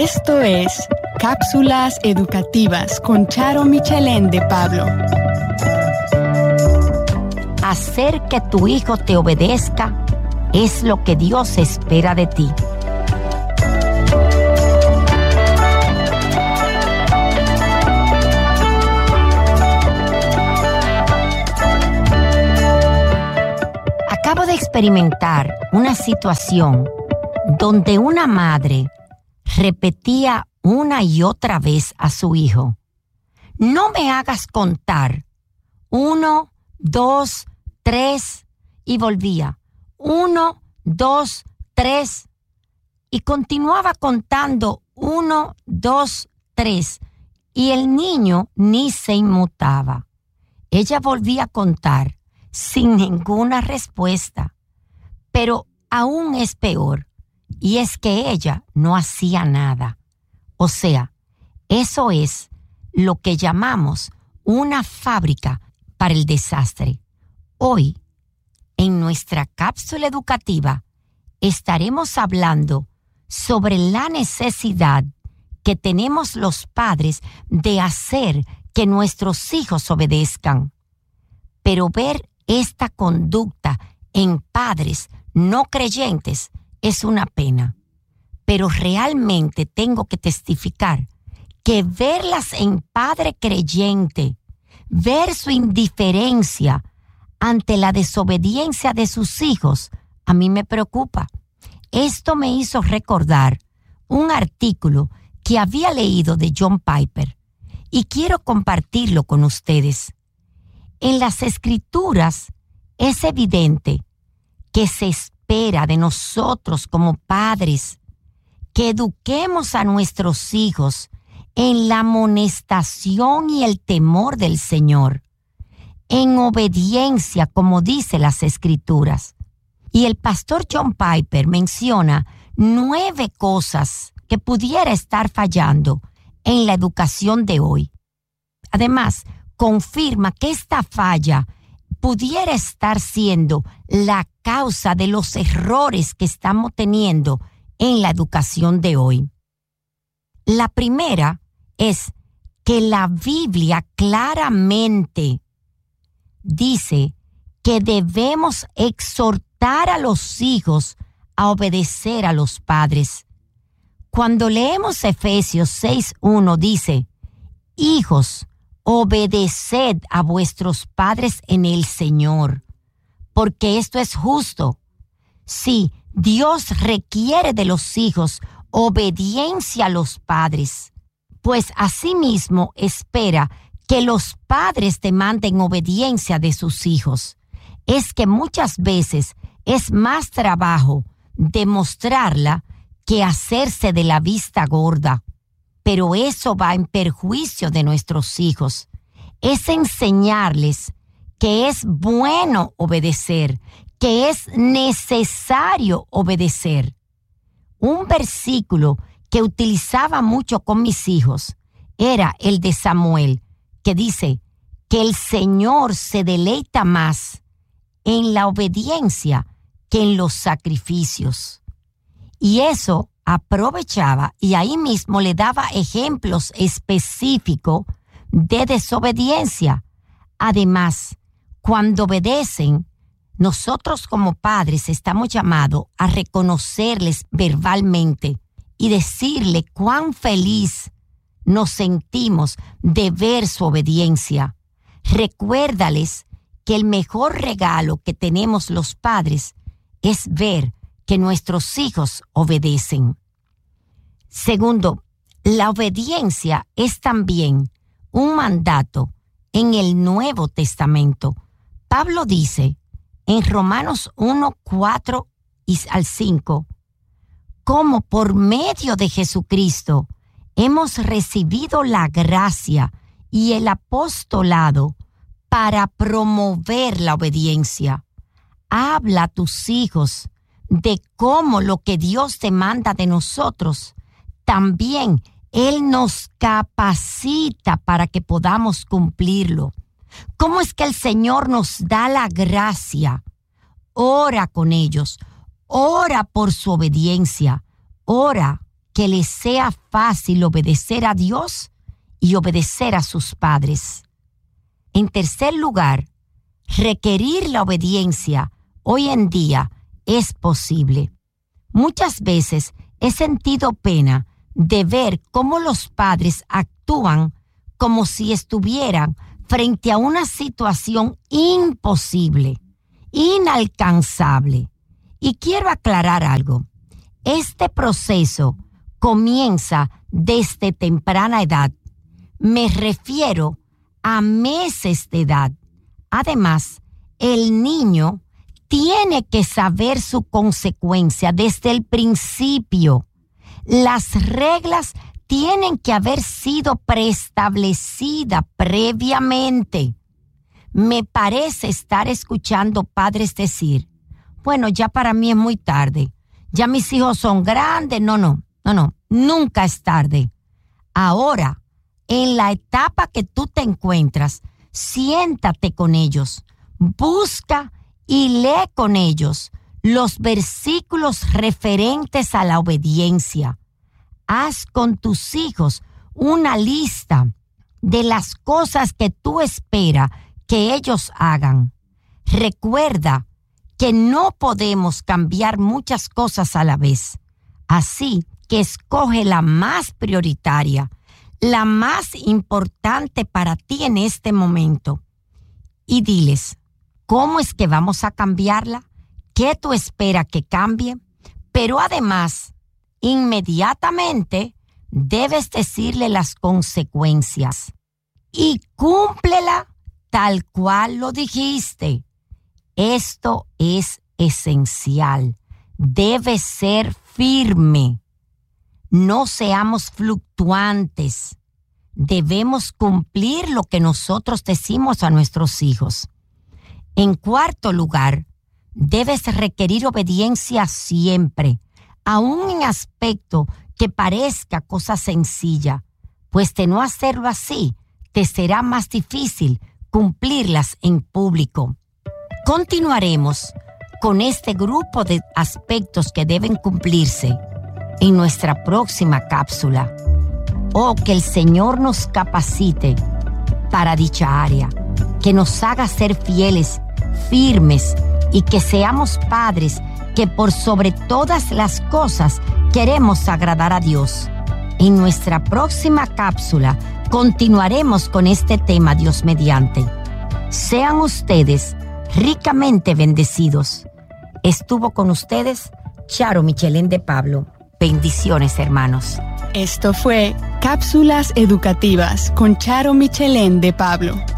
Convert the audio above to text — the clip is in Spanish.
Esto es Cápsulas Educativas con Charo Michelén de Pablo. Hacer que tu hijo te obedezca es lo que Dios espera de ti. Acabo de experimentar una situación donde una madre repetía una y otra vez a su hijo: no me hagas contar 1, 2, 3, y volvía 1, 2, 3, y continuaba contando 1, 2, 3, y el niño ni se inmutaba. Ella volvía a contar sin ninguna respuesta, pero aún es peor, y es que ella no hacía nada. O sea, eso es lo que llamamos una fábrica para el desastre. Hoy, en nuestra cápsula educativa, estaremos hablando sobre la necesidad que tenemos los padres de hacer que nuestros hijos obedezcan. Pero ver esta conducta en padres no creyentes es una pena. Pero realmente tengo que testificar que verlas en padre creyente, ver su indiferencia ante la desobediencia de sus hijos, a mí me preocupa. Esto me hizo recordar un artículo que había leído de John Piper y quiero compartirlo con ustedes. En las Escrituras es evidente que se espera de nosotros como padres que eduquemos a nuestros hijos en la amonestación y el temor del Señor, en obediencia, como dice las Escrituras. Y el pastor John Piper menciona 9 cosas que pudiera estar fallando en la educación de hoy. Además, confirma que esta falla pudiera estar siendo la causa de los errores que estamos teniendo en la educación de hoy. La primera es que la Biblia claramente dice que debemos exhortar a los hijos a obedecer a los padres. Cuando leemos Efesios 6:1 dice: hijos, obedeced a vuestros padres en el Señor, porque esto es justo. Sí, Dios requiere de los hijos obediencia a los padres, pues asimismo espera que los padres demanden obediencia de sus hijos. Es que muchas veces es más trabajo demostrarla que hacerse de la vista gorda. Pero eso va en perjuicio de nuestros hijos. Es enseñarles que es bueno obedecer, que es necesario obedecer. Un versículo que utilizaba mucho con mis hijos era el de Samuel, que dice que el Señor se deleita más en la obediencia que en los sacrificios. Y eso aprovechaba y ahí mismo le daba ejemplos específicos de desobediencia. Además, cuando obedecen, nosotros como padres estamos llamados a reconocerles verbalmente y decirle cuán feliz nos sentimos de ver su obediencia. Recuérdales que el mejor regalo que tenemos los padres es ver que nuestros hijos obedecen. Segundo, la obediencia es también un mandato en el Nuevo Testamento. Pablo dice en Romanos 1, 4 y al 5, como por medio de Jesucristo hemos recibido la gracia y el apostolado para promover la obediencia. Habla a tus hijos de cómo lo que Dios demanda de nosotros, también Él nos capacita para que podamos cumplirlo. ¿Cómo es que el Señor nos da la gracia? Ora con ellos, ora por su obediencia, ora que les sea fácil obedecer a Dios y obedecer a sus padres. En tercer lugar, requerir la obediencia hoy en día es posible. Muchas veces he sentido pena de ver cómo los padres actúan como si estuvieran frente a una situación imposible, inalcanzable. Y quiero aclarar algo. Este proceso comienza desde temprana edad. Me refiero a meses de edad. Además, el niño tiene que saber su consecuencia desde el principio. Las reglas tienen que haber sido preestablecidas previamente. Me parece estar escuchando padres decir, bueno, ya para mí es muy tarde. Ya mis hijos son grandes. No, nunca es tarde. Ahora, en la etapa que tú te encuentras, siéntate con ellos, busca y lee con ellos los versículos referentes a la obediencia. Haz con tus hijos una lista de las cosas que tú esperas que ellos hagan. Recuerda que no podemos cambiar muchas cosas a la vez. Así que escoge la más prioritaria, la más importante para ti en este momento. Y diles, ¿cómo es que vamos a cambiarla? ¿Qué tú esperas que cambie? Pero además, inmediatamente debes decirle las consecuencias. Y cúmplela tal cual lo dijiste. Esto es esencial. Debe ser firme. No seamos fluctuantes. Debemos cumplir lo que nosotros decimos a nuestros hijos. En cuarto lugar, debes requerir obediencia siempre, aun en aspecto que parezca cosa sencilla, pues de no hacerlo así, te será más difícil cumplirlas en público. Continuaremos con este grupo de aspectos que deben cumplirse en nuestra próxima cápsula. Que el Señor nos capacite para dicha área, que nos haga ser fieles, firmes y que seamos padres que por sobre todas las cosas queremos agradar a Dios. En nuestra próxima cápsula continuaremos con este tema, Dios mediante. Sean ustedes ricamente bendecidos. Estuvo con ustedes Charo Michelén de Pablo. Bendiciones, hermanos. Esto fue Cápsulas Educativas con Charo Michelén de Pablo.